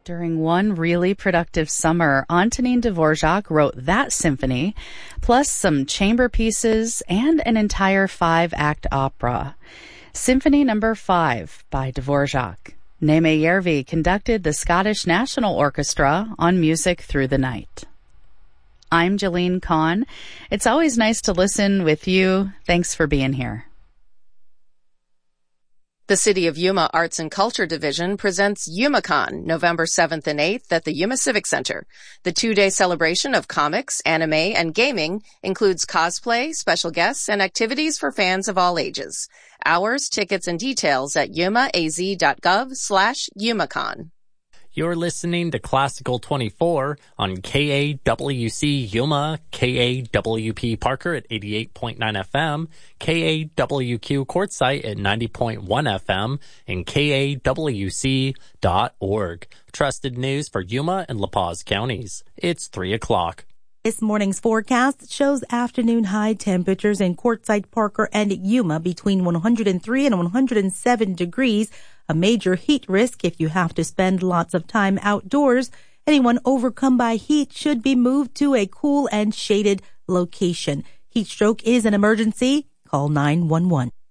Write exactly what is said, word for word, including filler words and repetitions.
During one really productive summer, Antonin Dvorak wrote that symphony, plus some chamber pieces and an entire five-act opera. Symphony Number Five by Dvorak. Neeme Järvi conducted the Scottish National Orchestra on Music Through the Night. I'm Jalene Kahn. It's always nice to listen with you. Thanks for being here. The City of Yuma Arts and Culture Division presents YumaCon November seventh and eighth at the Yuma Civic Center. The two-day celebration of comics, anime, and gaming includes cosplay, special guests, and activities for fans of all ages. Hours, tickets, and details at yumaaz.gov slash YumaCon. You're listening to Classical twenty-four on K A W C Yuma, K A W P Parker at eighty-eight point nine F M, K A W Q Quartzsite at ninety point one F M, and K A W C dot org. Trusted news for Yuma and La Paz counties. It's three o'clock. This morning's forecast shows afternoon high temperatures in Quartzsite, Parker, and Yuma between one hundred three and one hundred seven degrees. A major heat risk if you have to spend lots of time outdoors. Anyone overcome by heat should be moved to a cool and shaded location. Heat stroke is an emergency. Call nine one one.